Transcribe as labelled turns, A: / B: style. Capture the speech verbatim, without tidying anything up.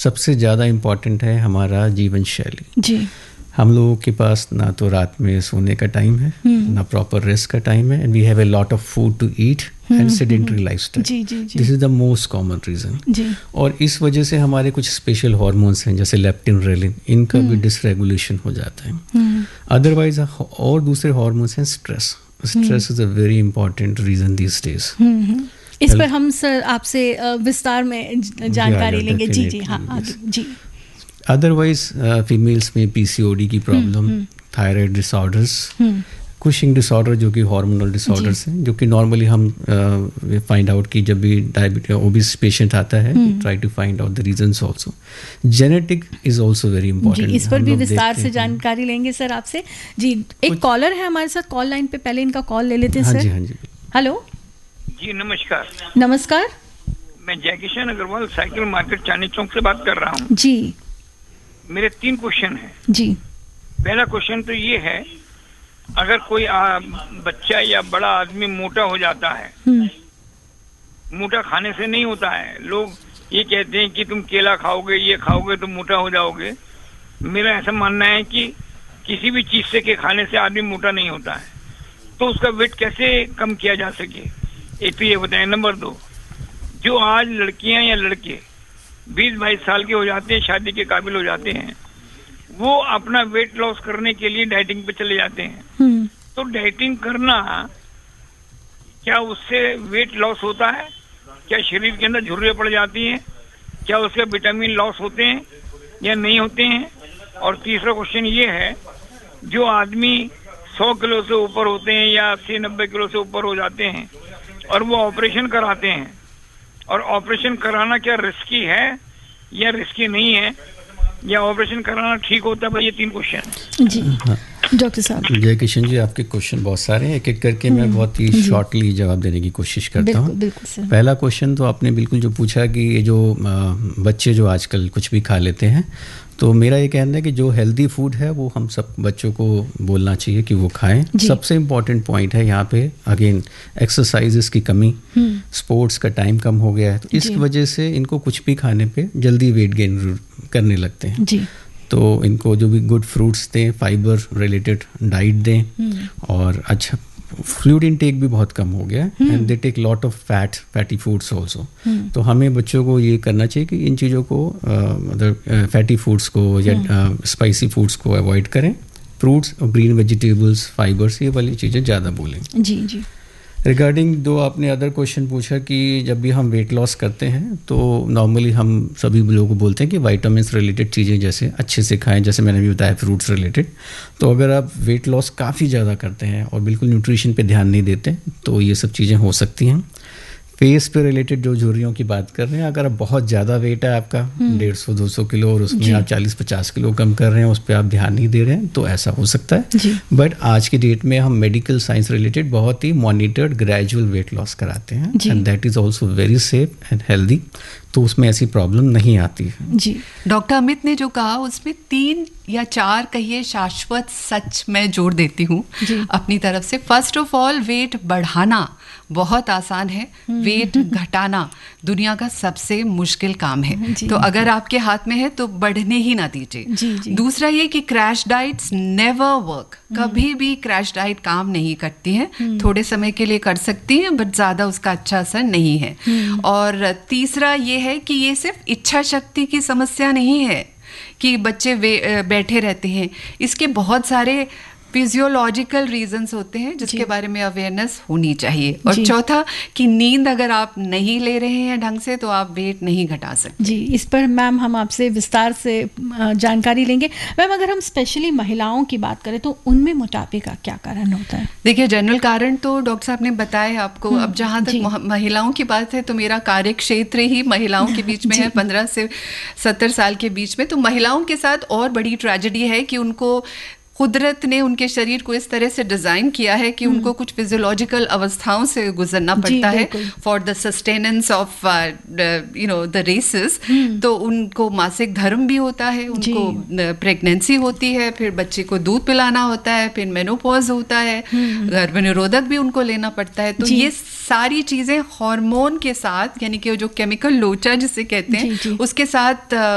A: सबसे ज़्यादा इम्पॉर्टेंट है हमारा जीवन शैली
B: जी।
A: हम लोगों के पास ना तो रात में सोने का टाइम है, ना प्रॉपर रेस्ट का टाइम है, and we have a lot of food to eat and sedentary lifestyle.
B: Ji ji ji.
A: This is the most common reason.
B: जी।
A: और इस वजह से हमारे कुछ स्पेशल हार्मोन्स हैं जैसे लेप्टिन, रेलिन, इनका भी डिसरेगुलेशन हो जाता है। अदरवाइज और दूसरे हार्मोन्स हैं stress. Stress is a very important reason these days.
B: इस पर हम सर आपसे विस्तार में जानकारी लेंगे। जी जी हाँ आगे जी।
A: अदरवाइज फीमेल्स में पीसीओडी की problem, thyroid disorders, Cushing disorder जो कि हार्मोनल डिसऑर्डर्स हैं, जो कि नॉर्मली हम फाइंड आउट की जब भी डायबिटीज ओबेस पेशेंट आता है, try to find out the reasons also. Genetic is also very important.
B: इस पर भी विस्तार से जानकारी लेंगे सर आपसे। जी एक कॉलर है हमारे साथ कॉल लाइन पे, पहले इनका कॉल ले लेते हैं सर।
A: हाँ जी हाँ जी।
B: हेलो
C: जी नमस्कार।
B: नमस्कार।
C: मैं जयकिशन अग्रवाल साइकिल मार्केट चांदनी चौक से बात कर रहा हूँ
B: जी।
C: मेरे तीन क्वेश्चन हैं
B: जी।
C: पहला क्वेश्चन तो ये है, अगर कोई आ, बच्चा या बड़ा आदमी मोटा हो जाता है, मोटा खाने से नहीं होता है, लोग ये कहते हैं कि तुम केला खाओगे, ये खाओगे तो मोटा हो जाओगे। मेरा ऐसा मानना है कि किसी भी चीज से के खाने से आदमी मोटा नहीं होता है, तो उसका वेट कैसे कम किया जा सके, एक तो ये बताएं। नंबर दो, जो आज लड़कियां या लड़के बीस बाईस साल के हो जाते हैं, शादी के काबिल हो जाते हैं, वो अपना वेट लॉस करने के लिए डाइटिंग पे चले जाते हैं। तो डाइटिंग करना, क्या उससे वेट लॉस होता है? क्या शरीर के अंदर झुर्रियां पड़ जाती हैं? क्या उसके विटामिन लॉस होते हैं या नहीं होते हैं? और तीसरा क्वेश्चन ये है, जो आदमी सौ किलो से ऊपर होते हैं या अस्सी नब्बे किलो से ऊपर हो जाते हैं और वो ऑपरेशन कराते हैं, और ऑपरेशन कराना क्या रिस्की है या रिस्की नहीं है, या ऑपरेशन कराना ठीक होता है? भाई ये तीन क्वेश्चन।
B: जी डॉक्टर साहब।
A: जय किशन जी, आपके क्वेश्चन बहुत सारे हैं, एक एक करके मैं बहुत ही शॉर्टली जवाब देने की कोशिश करता हूँ। पहला क्वेश्चन तो आपने बिल्कुल जो पूछा कि ये जो बच्चे जो आजकल कुछ भी खा लेते हैं, तो मेरा ये कहना है कि जो हेल्दी फूड है वो हम सब बच्चों को बोलना चाहिए कि वो खाएं। सबसे इम्पॉर्टेंट पॉइंट है यहाँ पे अगेन एक्सरसाइजेस की कमी, स्पोर्ट्स का टाइम कम हो गया है, तो इस वजह से इनको कुछ भी खाने पे जल्दी वेट गेन करने लगते हैं। जी। तो इनको जो भी गुड फ्रूट्स दें, फाइबर रिलेटेड डाइट दें, और अच्छा फ्लूइड इनटेक भी बहुत कम हो गया है, and they take lot of fat fatty foods also. तो हमें बच्चों को ये करना चाहिए कि इन चीज़ों को मतलब फैटी फूड्स को या स्पाइसी फूड्स को अवॉइड करें, फ्रूट्स और ग्रीन वेजिटेबल्स, फाइबर्स, ये वाली चीज़ें ज़्यादा बोलें।
B: जी जी।
A: रिगार्डिंग दो आपने अदर क्वेश्चन पूछा कि जब भी हम वेट लॉस करते हैं तो नॉर्मली हम सभी लोगों को बोलते हैं कि वाइटामिन्स रिलेटेड चीज़ें जैसे अच्छे से खाएं, जैसे मैंने भी बताया फ्रूट्स रिलेटेड। तो अगर आप वेट लॉस काफ़ी ज़्यादा करते हैं और बिल्कुल न्यूट्रिशन पे ध्यान नहीं देते तो ये सब चीज़ें हो सकती हैं। फेस पे रिलेटेड जो झुर्रियों की बात कर रहे हैं, अगर आप बहुत ज़्यादा वेट है आपका डेढ़ सौ दो सौ किलो और उसमें आप चालीस पचास किलो कम कर रहे हैं, उस पर आप ध्यान नहीं दे रहे हैं, तो ऐसा हो सकता है। बट आज की डेट में हम मेडिकल साइंस रिलेटेड बहुत ही मॉनिटर्ड ग्रेजुअल वेट लॉस कराते हैं, and that is also very safe and healthy, तो उसमें ऐसी प्रॉब्लम नहीं आती है।
D: जी डॉक्टर अमित ने जो कहा उसमें तीन या चार कहिए शाश्वत सच मैं जोड़ देती हूँ अपनी तरफ से। फर्स्ट ऑफ ऑल, वेट बढ़ाना बहुत आसान है, वेट घटाना दुनिया का सबसे मुश्किल काम है, तो अगर आपके हाथ में है तो बढ़ने ही ना दीजिए। दूसरा ये कि क्रैश डाइट्स नेवर वर्क, कभी भी क्रैश डाइट काम नहीं करती हैं, थोड़े समय के लिए कर सकती हैं बट ज़्यादा उसका अच्छा असर नहीं है। और तीसरा ये है कि ये सिर्फ इच्छा शक्ति की समस्या नहीं है कि बच्चे बैठे रहते हैं, इसके बहुत सारे फिजियोलॉजिकल रीजंस होते हैं जिसके बारे में अवेयरनेस होनी चाहिए। और चौथा कि नींद अगर आप नहीं ले रहे हैं ढंग से तो आप वेट नहीं घटा सकते।
B: जी, इस पर मैम हम आपसे विस्तार से जानकारी लेंगे। मैम अगर हम स्पेशली महिलाओं की बात करें तो उनमें मोटापे का क्या कारण होता है?
D: देखिए, जनरल कारण तो डॉक्टर साहब ने बताया आपको। अब जहाँ तक महिलाओं की बात है तो मेरा कार्य क्षेत्र ही महिलाओं के बीच में है, पंद्रह से सत्तर साल के बीच में। तो महिलाओं के साथ और बड़ी ट्रेजेडी है कि उनको कुदरत ने उनके शरीर को इस तरह से डिज़ाइन किया है कि उनको कुछ फिजियोलॉजिकल अवस्थाओं से गुजरना पड़ता है for the sustenance of you know the races. तो उनको मासिक धर्म भी होता है, उनको प्रेगनेंसी होती है, फिर बच्चे को दूध पिलाना होता है, फिर मेनोपॉज होता है, गर्भनिरोधक भी उनको लेना पड़ता है। तो ये सारी चीज़ें हार्मोन के साथ, यानी कि जो केमिकल लोचा जिसे कहते हैं, उसके साथ